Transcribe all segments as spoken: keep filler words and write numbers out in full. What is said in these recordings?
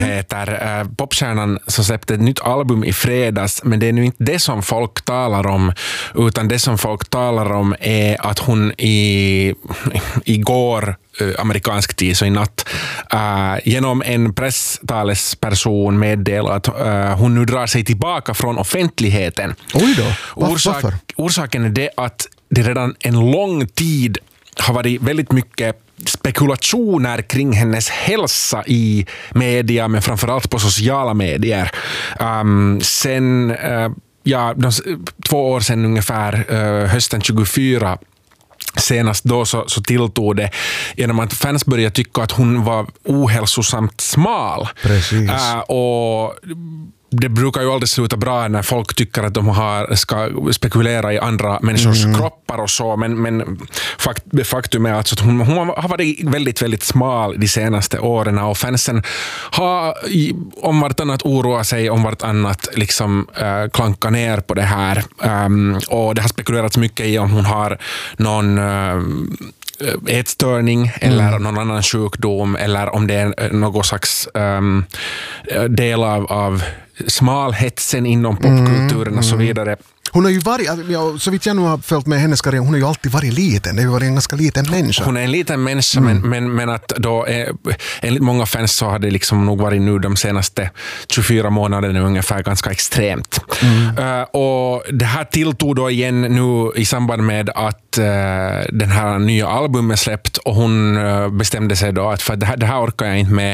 heter uh, popstjärnan som släppte ett nytt album i fredags, men det är nu inte det som folk talar om, utan det som folk talar om är att hon i igår uh, amerikansk tid, så i natt, uh, genom en presstalesperson meddelar att uh, hon nu drar sig tillbaka från offentligheten. Oj då, varför? Orsak, orsaken är det att det redan en lång tid har varit väldigt mycket spekulationer kring hennes hälsa i media, men framförallt på sociala medier. Um, sen uh, ja, de, två år sedan ungefär, uh, hösten tjugofyra, senast då så, så tilltog det genom att fans började tycka att hon var ohälsosamt smal. Precis. Uh, och det brukar ju aldrig sluta bra när folk tycker att de har, ska spekulera i andra människors mm. kroppar och så, men, men fakt, faktum är alltså att hon, hon har varit väldigt, väldigt smal de senaste åren, och fansen har om vartannat oroa sig, om vartannat liksom äh, klanka ner på det här. Um, och det har spekulerats mycket i om hon har någon äh, ätstörning eller mm. någon annan sjukdom, eller om det är någon slags um, del av, av smalhetsen inom popkulturen mm. och så vidare. Hon har ju varit, ja, så vitt jag nu har följt med hennes karriär, hon har ju alltid varit liten. Det har ju varit en ganska liten människa. Hon är en liten människa, mm. men, men, men att då är, enligt många fans så har det liksom nog varit nu de senaste tjugofyra månaderna ungefär ganska extremt. Mm. Uh, och det här tilltog då igen nu i samband med att uh, den här nya albumet släppt, och hon uh, bestämde sig då att för det här, det här orkar jag inte med.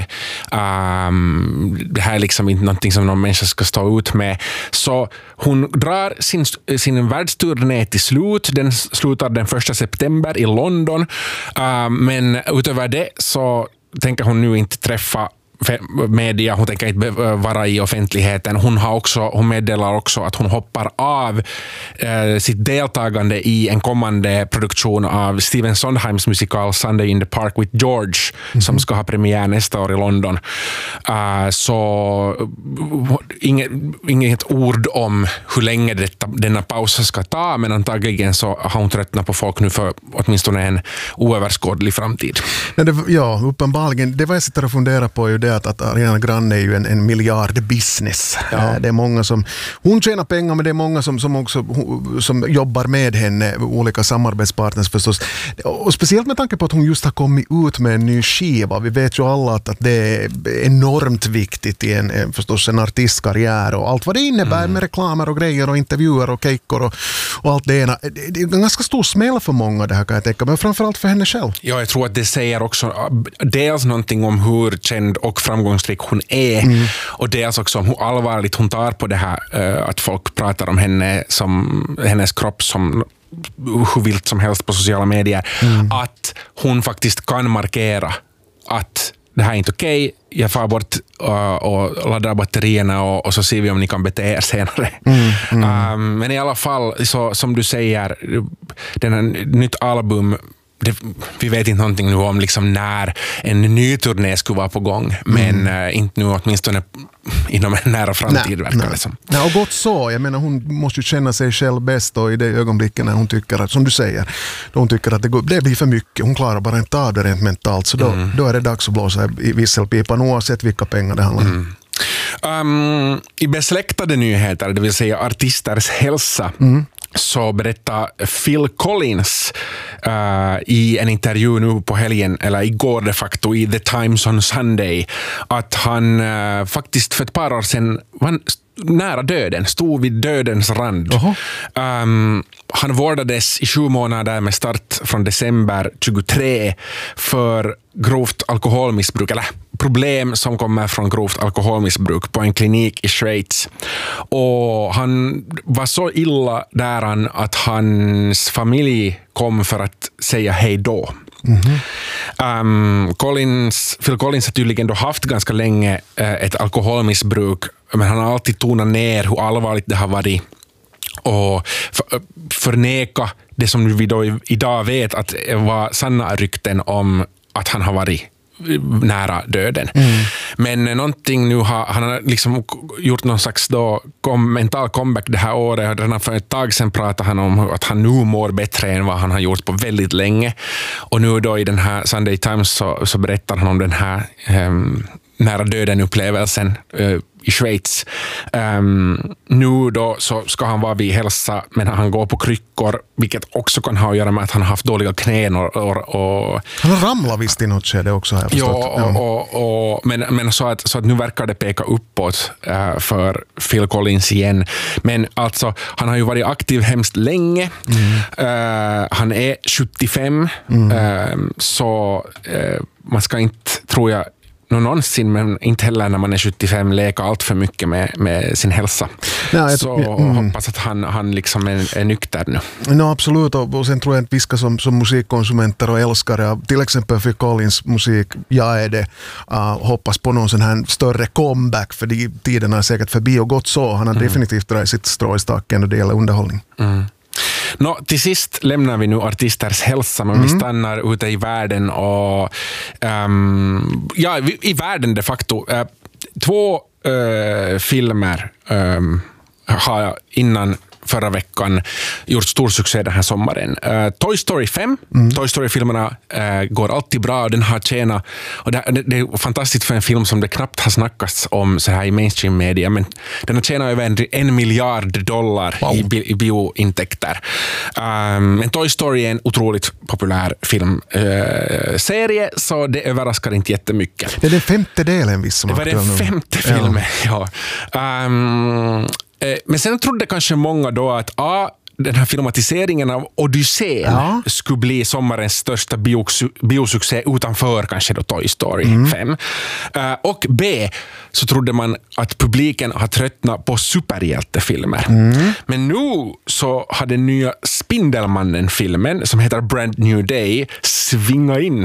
Um, det här är liksom inte någonting som någon människa ska stå ut med. Så hon drar sin sin världsturné till slut. Den slutar den första september i London. Uh, men utöver det så tänker hon nu inte träffa media, hon tänker inte vara i offentligheten. Hon har också, hon meddelar också att hon hoppar av eh, sitt deltagande i en kommande produktion av Stephen Sondheims musikal Sunday in the Park with George, mm-hmm. som ska ha premiär nästa år i London. Uh, så inget, inget ord om hur länge detta, denna paus ska ta, men antagligen så har hon tröttnat på folk nu för åtminstone en oöverskådlig framtid. Ja, det, ja uppenbarligen. Det var jag sitter och funderar på ju det att, att Ariana Grande är ju en, en miljard business. Ja. Det är många som, hon tjänar pengar, men det är många som, som också som jobbar med henne, olika samarbetspartners förstås. Och speciellt med tanke på att hon just har kommit ut med en ny skiva. Vi vet ju alla att, att det är enormt viktigt i en, en, förstås en artistkarriär och allt vad det innebär mm. med reklamer och grejer och intervjuer och kejkor och, och allt det ena. Det är en ganska stor smäll för många det här, kan jag tänka, men framförallt för henne själv. Ja, jag tror att det säger också dels någonting om hur känd och framgångsrik hon är, mm. och dels också om hur allvarligt hon tar på det här, uh, att folk pratar om henne som hennes kropp som hur vilt som helst på sociala medier, mm. att hon faktiskt kan markera att det här är inte okej, jag får bort uh, och laddar batterierna och, och så ser vi om ni kan bete er senare. Mm, mm. Um, men i alla fall, så, som du säger, den här nytt album, det, vi vet inte någonting nu om liksom när en ny turné skulle vara på gång, men mm. uh, inte nu åtminstone inom en nära framtid, verkar nej. det som. Nej, och gott så. Jag menar, hon måste ju känna sig själv bäst, och i det ögonblicket när hon tycker att, som du säger, då hon tycker att det, går, det blir för mycket, hon klarar bara inte av det rent mentalt, så då, mm. då är det dags att blåsa i visselpipan oavsett vilka pengar det handlar om. Mm. Um, I besläktade nyheter, det vill säga artisters hälsa, mm. så berättar Phil Collins uh, i en intervju nu på helgen, eller igår de facto i The Times on Sunday, att han uh, faktiskt för ett par år sedan var nära döden, stod vid dödens rand. Um, han vårdades i sju månader med start från december tjugotre för grovt alkoholmissbruk, eller problem som kommer från grovt alkoholmissbruk på en klinik i Schweiz. Och han var så illa däran att hans familj kom för att säga hej då. Mm-hmm. Um, Collins, Phil Collins har tydligen då haft ganska länge uh, ett alkoholmissbruk, men han har alltid tonat ner hur allvarligt det har varit och för, förneka det som vi då idag vet att var sanna rykten om att han har varit nära döden. Mm. Men någonting nu har han har liksom gjort någon slags då kom, mental comeback det här året. Redan för ett tag sedan pratade han om att han nu mår bättre än vad han har gjort på väldigt länge. Och nu då i den här Sunday Times så, så berättar han om den här um, nära döden-upplevelsen uh, i Schweiz. Um, nu då så ska han vara vid hälsa, men han går på kryckor, vilket också kan ha att göra med att han har haft dåliga knän. Och, och, och han har ramlat visst i något skede också, har jag förstått. Ja, och, och, och, men, men så, att, så att nu verkar det peka uppåt uh, för Phil Collins igen. Men alltså, han har ju varit aktiv hemskt länge. Mm. Uh, han är sjuttiofem, mm. uh, så uh, man ska inte, tror jag, någonsin, men inte heller när man är sjuttiofem leka allt för mycket med, med sin hälsa. Nej, så jag, mm. hoppas att han, han liksom är, är nykter nu. No, absolut, och, och sen tror jag att vi ska som, som musikkonsumenter och älskare av till exempel Phil Collins musik, jag är det, uh, hoppas på någon sån här större comeback, för de tiderna är säkert förbi och gott så. Han har mm. definitivt dragit sitt strå i stacken och det gäller underhållning. Mm. Nå, till sist lämnar vi nu artisters hälsa, men mm. vi stannar ute i världen och um, ja, i världen de facto. Uh, två uh, filmer um, har innan förra veckan gjort stor succé den här sommaren. Uh, Toy Story fem. Mm. Toy Story-filmerna uh, går alltid bra och den har tjänat, och det, det, det är fantastiskt för en film som det knappt har snackats om så här i mainstream media, men den har tjänat över en, en miljard dollar wow. i, bi, i biointäkter. Um, men Toy Story är en otroligt populär filmserie, uh, så det överraskar inte jättemycket. Det är den femte delen visst som det var den femte filmen, ja. ja. Um, Men sen trodde kanske många då att ah, den här filmatiseringen av Odysseen ja. skulle bli sommarens största biosuccé utanför kanske då Toy Story mm. fem. Uh, och B, så trodde man att publiken har tröttnat på superhjältefilmer. Mm. Men nu så har den nya Spindelmannen-filmen som heter Brand New Day svinga in.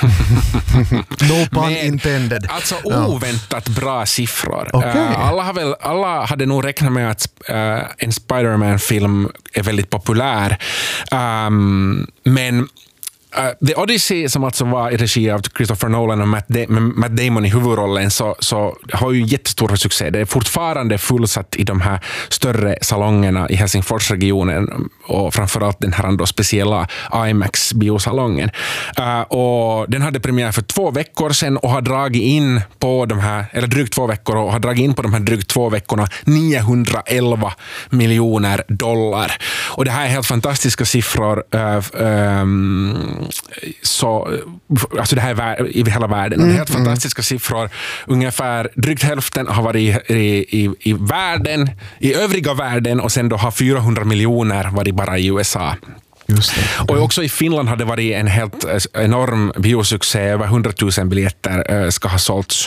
No pun intended. Alltså oväntat ja. bra siffror. Okay. Uh, alla, har väl, alla hade nog räknat med att uh, en Spider-Man-film är väldigt populär. Um, men Uh, The Odyssey, som alltså var i regi av Christopher Nolan och Matt, da- Matt Damon i huvudrollen, så, så har ju jättestor succé. Det är fortfarande fullsatt i de här större salongerna i Helsingforsregionen och framförallt den här då speciella IMAX-biosalongen. Uh, och den hade premiär för två veckor sedan och har dragit in på de här, eller drygt två veckor och har dragit in på de här drygt två veckorna niohundraelva miljoner dollar. Och det här är helt fantastiska siffror. Uh, um, så alltså det här är i hela världen. Mm, det är helt mm. fantastiska siffror. Ungefär drygt hälften har varit i, i, i världen, i övriga världen, och sen då har fyrahundra miljoner varit bara i U S A. Just det. Och också i Finland hade det varit en helt enorm biosuccé. Över hundratusen biljetter ska ha sålts.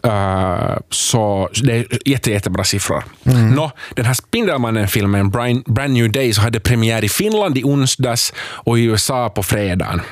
Så det är jätte, jättebra siffror. Mm. Nå, den här Spindelmannen-filmen Brand New Day så hade premiär i Finland i onsdags och i U S A på fredagen.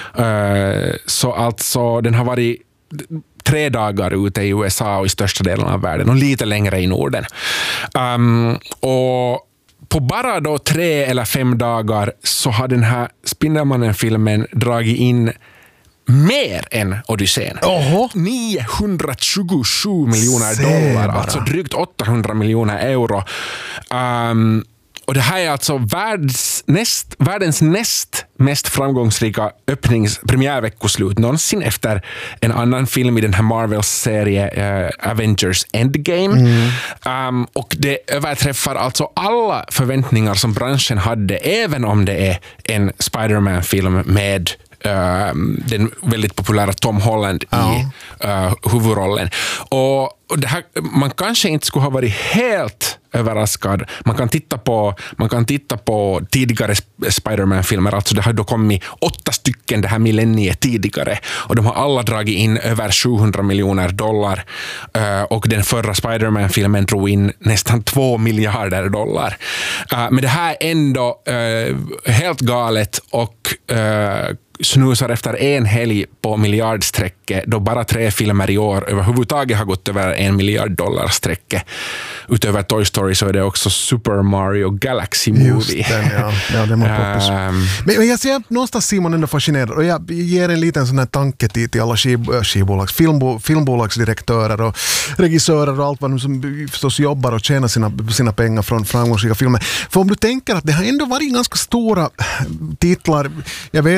Så alltså den har varit tre dagar ute i U S A och i största delen av världen och lite längre i Norden. Um, och på bara då tre eller fem dagar så har den här Spindelmannen-filmen dragit in mer än Odysseen. Oho. niohundratjugosju miljoner dollar, alltså drygt åttahundra miljoner euro. Um, och det här är alltså världens näst, världens näst mest framgångsrika öppnings premiärveckoslut någonsin efter en annan film i den här Marvel-serie uh, Avengers Endgame. Mm. Um, och det överträffar alltså alla förväntningar som branschen hade, även om det är en Spider-Man-film med Uh, den väldigt populära Tom Holland ja. i uh, huvudrollen. Och, och det här, man kanske inte skulle ha varit helt överraskad. Man kan titta på, man kan titta på tidigare Spider-Man-filmer. Alltså det har då kommit åtta stycken det här millenniet tidigare. Och de har alla dragit in över sjuhundra miljoner dollar. Uh, och den förra Spider-Man-filmen drog in nästan två miljarder dollar. Uh, men det här är ändå uh, helt galet och uh, snusar efter en helg på miljardsträcke, då bara tre filmer i år överhuvudtaget har gått över en miljard dollar sträcke. Utöver Toy Story så är det också Super Mario Galaxy Movie. Just den, ja. Ja, det var um, men, men jag ser någonstans Simon ändå fascinerad, och jag ger en liten sån här tanke till, till alla skiv, skivbolags, filmbo, filmbolagsdirektörer och regissörer och allt vad de som förstås jobbar och tjänar sina, sina pengar från framgångsrika filmer. För om du tänker att det har ändå varit ganska stora titlar, jag vet att man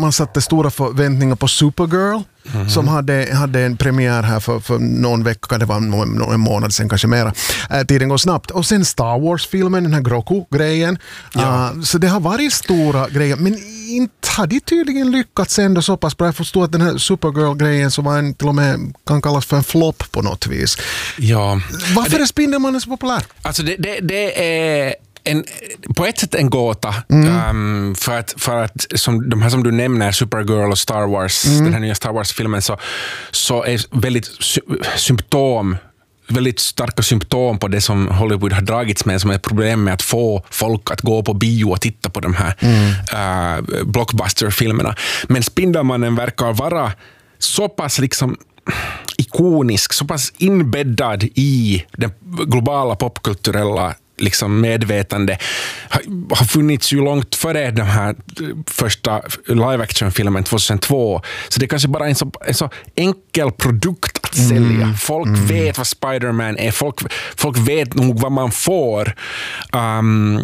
man satte stora förväntningar på Supergirl. Mm-hmm. Som hade, hade en premiär här för, för någon vecka, det var någon, någon månad sen kanske mera. Äh, tiden går snabbt. Och sen Star Wars-filmen, den här Grogu-grejen. Ja. Uh, så det har varit stora grejer, men inte har de tydligen lyckats ändå så pass bra. Jag förstår att den här Supergirl-grejen som var en, till och med kan kallas för en flopp på något vis. Ja. Varför det, är Spindelmannen så populär? Alltså det, det, det är... En, på ett sätt en gåta mm. um, för att, för att som, de här som du nämner, Supergirl och Star Wars, mm. den här nya Star Wars-filmen, så, så är väldigt sy- symptom väldigt starka symptom på det som Hollywood har dragits med, som är problem med att få folk att gå på bio och titta på de här mm. uh, blockbuster-filmerna. Men Spindelmannen verkar vara så pass liksom ikonisk, så pass inbäddad i den globala popkulturella liksom medvetande, har funnits ju långt före den här första live-action-filmen tjugohundratvå. Så det är kanske bara är en så, en så enkel produkt att sälja. Mm. Folk mm. vet vad Spider-Man är. Folk, folk vet nog vad man får. Um,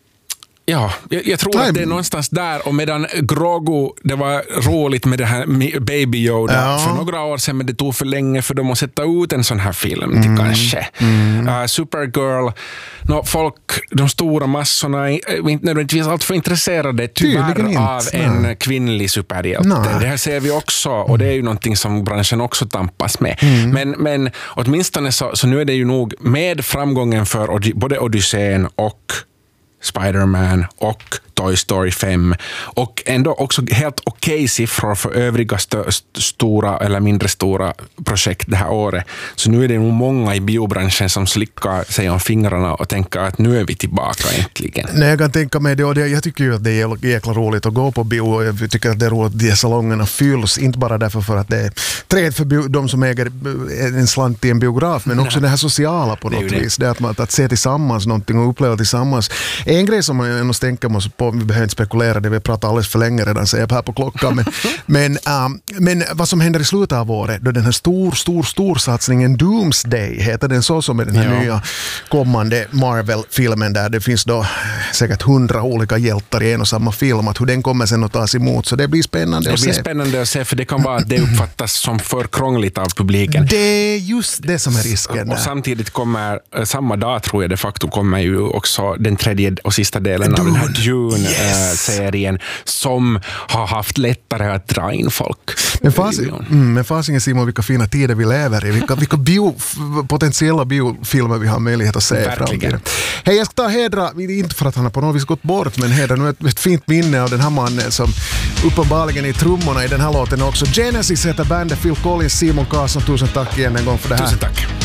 Ja, jag, jag tror Time. att det är någonstans där. Och medan Grogu, det var roligt med det här Baby Yoda ja. för några år sedan, men det tog för länge för dem att sätta ut en sån här film till mm. kanske. Mm. Uh, Supergirl, no, folk, de stora massorna är inte nödvändigtvis allt för intresserade tyvärr av en Nej. kvinnlig superhjälte. Nej. Det här ser vi också, och det är ju någonting som branschen också tampas med. Mm. Men, men åtminstone så, så nu är det ju nog med framgången för både Odysseen och Spider-Man och Toy Story fem och ändå också helt okej okay siffror för övriga st- st- stora eller mindre stora projekt det här året. Så nu är det nog många i biobranschen som slickar sig om fingrarna och tänker att nu är vi tillbaka äntligen. Nej, jag kan tänka mig det, och det, jag tycker ju att det är jäkla roligt att gå på bio, och jag tycker att det är roligt att de salongerna fylls, inte bara därför för att det är träd för bio, de som äger en slant i en biograf, men också Nej. det här sociala på något det vis, det att, man, att se tillsammans någonting och uppleva tillsammans. En grej som man ändå tänker måste på, vi behöver inte spekulera, det vi pratar alldeles för länge redan, säger jag här på klockan, men, men, um, men vad som händer i slutet av året, då den här stor, stor, stor satsningen Doomsday, heter den så, som är den här ja. nya kommande Marvel-filmen, där det finns då säkert hundra olika hjältar i en och samma film, att hur den kommer sen att tas emot, så det blir spännande det att se. Det blir spännande att se, för det kan vara att det uppfattas som för krångligt av publiken. Det är just det som är risken. Och, och samtidigt kommer, samma dag tror jag de facto kommer ju också den tredje och sista delen Dune. av den här Dune-serien yes. som har haft lättare att dra in folk. Men, fas, mm, men fasingen Simon, vilka fina tider vi lever i, vilka, vilka bio, potentiella biofilmer vi har möjlighet att se i framtiden. Hej, jag ska ta hedra, inte för att han har på något vis gått bort, men hedra nu ett, ett fint minne av den här mannen som uppenbarligen i trummorna i den här låten också. Genesis heter bandet, Phil Collins, Simon Karlsson, tusen tack igen en gång för det här. Tusen tack.